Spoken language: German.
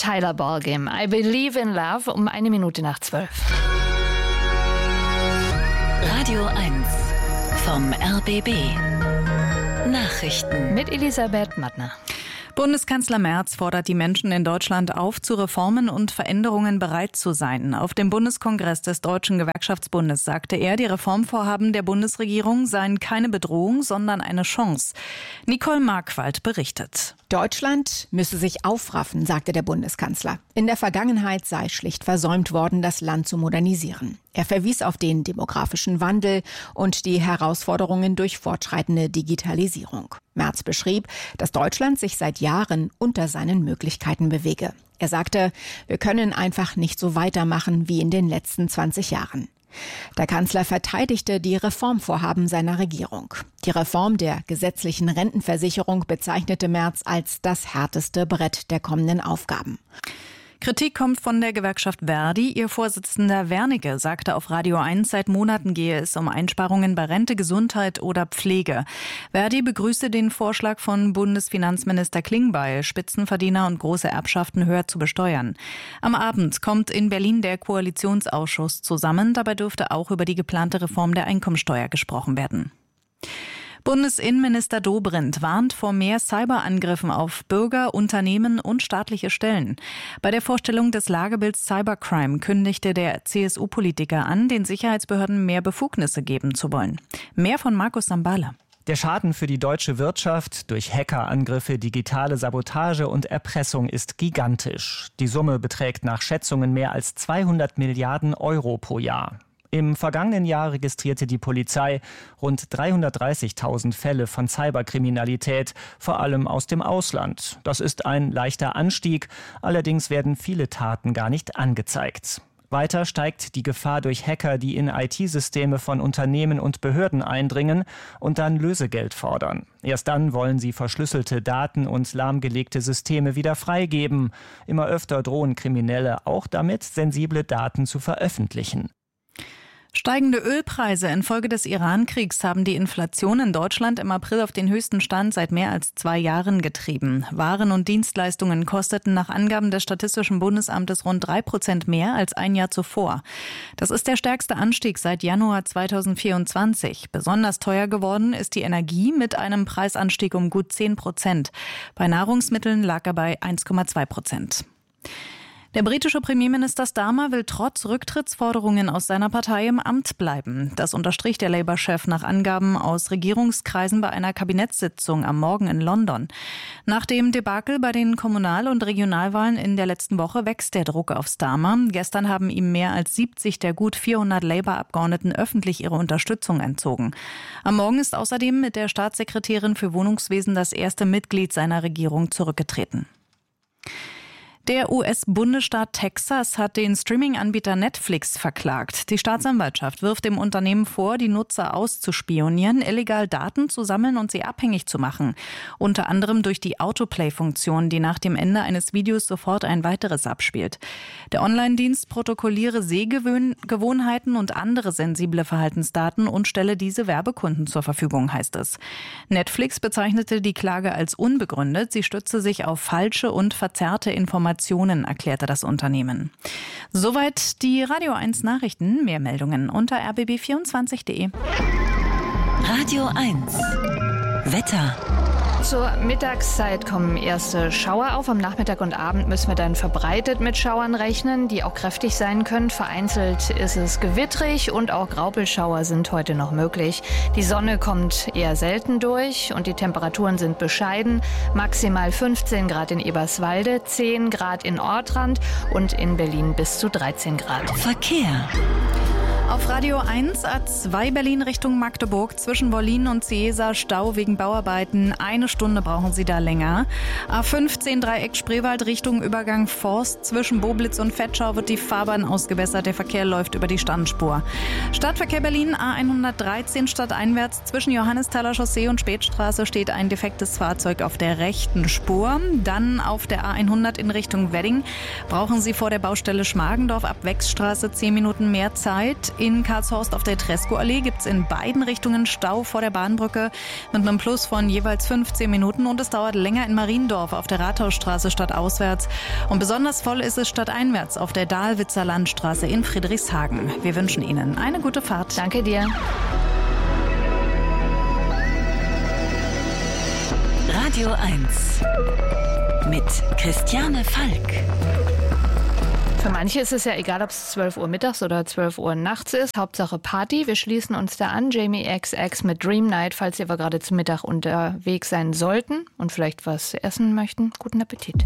Tyler Ballgame. I Believe in Love um 1:12. Radio 1 vom RBB. Nachrichten mit Elisabeth Mattner. Bundeskanzler Merz fordert die Menschen in Deutschland auf, zu Reformen und Veränderungen bereit zu sein. Auf dem Bundeskongress des Deutschen Gewerkschaftsbundes sagte er, die Reformvorhaben der Bundesregierung seien keine Bedrohung, sondern eine Chance. Nicole Markwald berichtet. Deutschland müsse sich aufraffen, sagte der Bundeskanzler. In der Vergangenheit sei schlicht versäumt worden, das Land zu modernisieren. Er verwies auf den demografischen Wandel und die Herausforderungen durch fortschreitende Digitalisierung. Merz beschrieb, dass Deutschland sich seit Jahren unter seinen Möglichkeiten bewege. Er sagte, wir können einfach nicht so weitermachen wie in den letzten 20 Jahren. Der Kanzler verteidigte die Reformvorhaben seiner Regierung. Die Reform der gesetzlichen Rentenversicherung bezeichnete Merz als das härteste Brett der kommenden Aufgaben. Kritik kommt von der Gewerkschaft Verdi. Ihr Vorsitzender Wernicke sagte auf Radio 1, seit Monaten gehe es um Einsparungen bei Rente, Gesundheit oder Pflege. Verdi begrüßte den Vorschlag von Bundesfinanzminister Klingbeil, Spitzenverdiener und große Erbschaften höher zu besteuern. Am Abend kommt in Berlin der Koalitionsausschuss zusammen. Dabei dürfte auch über die geplante Reform der Einkommensteuer gesprochen werden. Bundesinnenminister Dobrindt warnt vor mehr Cyberangriffen auf Bürger, Unternehmen und staatliche Stellen. Bei der Vorstellung des Lagebilds Cybercrime kündigte der CSU-Politiker an, den Sicherheitsbehörden mehr Befugnisse geben zu wollen. Mehr von Markus Sambala. Der Schaden für die deutsche Wirtschaft durch Hackerangriffe, digitale Sabotage und Erpressung ist gigantisch. Die Summe beträgt nach Schätzungen mehr als 200 Milliarden Euro pro Jahr. Im vergangenen Jahr registrierte die Polizei rund 330.000 Fälle von Cyberkriminalität, vor allem aus dem Ausland. Das ist ein leichter Anstieg, allerdings werden viele Taten gar nicht angezeigt. Weiter steigt die Gefahr durch Hacker, die in IT-Systeme von Unternehmen und Behörden eindringen und dann Lösegeld fordern. Erst dann wollen sie verschlüsselte Daten und lahmgelegte Systeme wieder freigeben. Immer öfter drohen Kriminelle auch damit, sensible Daten zu veröffentlichen. Steigende Ölpreise infolge des Iran-Kriegs haben die Inflation in Deutschland im April auf den höchsten Stand seit mehr als 2 Jahren getrieben. Waren und Dienstleistungen kosteten nach Angaben des Statistischen Bundesamtes rund 3% mehr als ein Jahr zuvor. Das ist der stärkste Anstieg seit Januar 2024. Besonders teuer geworden ist die Energie mit einem Preisanstieg um gut 10%. Bei Nahrungsmitteln lag er bei 1,2%. Der britische Premierminister Starmer will trotz Rücktrittsforderungen aus seiner Partei im Amt bleiben. Das unterstrich der Labour-Chef nach Angaben aus Regierungskreisen bei einer Kabinettssitzung am Morgen in London. Nach dem Debakel bei den Kommunal- und Regionalwahlen in der letzten Woche wächst der Druck auf Starmer. Gestern haben ihm mehr als 70 der gut 400 Labour-Abgeordneten öffentlich ihre Unterstützung entzogen. Am Morgen ist außerdem mit der Staatssekretärin für Wohnungswesen das erste Mitglied seiner Regierung zurückgetreten. Der US-Bundesstaat Texas hat den Streaming-Anbieter Netflix verklagt. Die Staatsanwaltschaft wirft dem Unternehmen vor, die Nutzer auszuspionieren, illegal Daten zu sammeln und sie abhängig zu machen. Unter anderem durch die Autoplay-Funktion, die nach dem Ende eines Videos sofort ein weiteres abspielt. Der Online-Dienst protokolliere Sehgewohnheiten und andere sensible Verhaltensdaten und stelle diese Werbekunden zur Verfügung, heißt es. Netflix bezeichnete die Klage als unbegründet. Sie stütze sich auf falsche und verzerrte Informationen, erklärte das Unternehmen. Soweit die Radio 1 Nachrichten. Mehr Meldungen unter rbb24.de. Radio 1 Wetter. Zur Mittagszeit kommen erste Schauer auf. Am Nachmittag und Abend müssen wir dann verbreitet mit Schauern rechnen, die auch kräftig sein können. Vereinzelt ist es gewittrig und auch Graupelschauer sind heute noch möglich. Die Sonne kommt eher selten durch und die Temperaturen sind bescheiden. Maximal 15 Grad in Eberswalde, 10 Grad in Ortrand und in Berlin bis zu 13 Grad. Verkehr. Auf Radio 1 A2 Berlin Richtung Magdeburg zwischen Wollin und Ciesa Stau wegen Bauarbeiten. 1 Stunde brauchen Sie da länger. A15 Dreieck Spreewald Richtung Übergang Forst. Zwischen Boblitz und Vetschau wird die Fahrbahn ausgebessert. Der Verkehr läuft über die Standspur. Stadtverkehr Berlin A113 stadteinwärts. Zwischen Johannesthaler Chaussee und Spätstraße steht ein defektes Fahrzeug auf der rechten Spur. Dann auf der A100 in Richtung Wedding brauchen Sie vor der Baustelle Schmargendorf ab Wechsstraße 10 Minuten mehr Zeit. In Karlshorst auf der Tresco-Allee gibt es in beiden Richtungen Stau vor der Bahnbrücke mit einem Plus von jeweils 15 Minuten und es dauert länger in Mariendorf auf der Rathausstraße stadtauswärts. Und besonders voll ist es stadteinwärts auf der Dahlwitzer Landstraße in Friedrichshagen. Wir wünschen Ihnen eine gute Fahrt. Danke dir. Radio 1 mit Christiane Falk. Für manche ist es ja egal, ob es 12 Uhr mittags oder 12 Uhr nachts ist. Hauptsache Party. Wir schließen uns da an. Jamie XX mit Dream Night, falls Sie aber gerade zu Mittag unterwegs sein sollten und vielleicht was essen möchten. Guten Appetit.